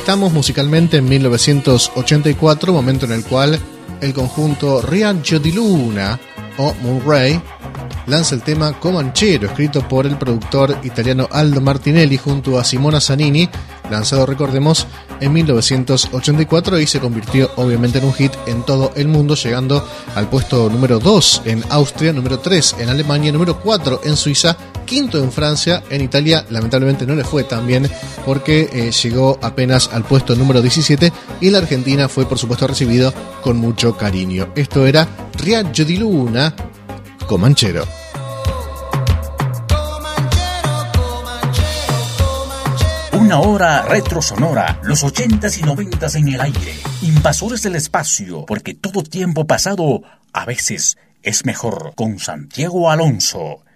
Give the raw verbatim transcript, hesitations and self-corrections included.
Estamos musicalmente en mil novecientos ochenta y cuatro, momento en el cual el conjunto Raggio di Luna o Moonray lanza el tema Comanchero, escrito por el productor italiano Aldo Martinelli junto a Simona Zanini, lanzado, recordemos, en mil novecientos ochenta y cuatro, y se convirtió obviamente en un hit en todo el mundo, llegando al puesto número dos en Austria, número tres en Alemania, número cuatro en Suiza, quinto en Francia. En Italia lamentablemente no le fue tan bien porque eh, llegó apenas al puesto número diecisiete, y en la Argentina fue por supuesto recibido con mucho cariño. Esto era Raggio di Luna, Comanchero. Una hora retro sonora, los ochentas y noventas en el aire, invasores del espacio, porque todo tiempo pasado a veces es mejor. Con Santiago Alonso.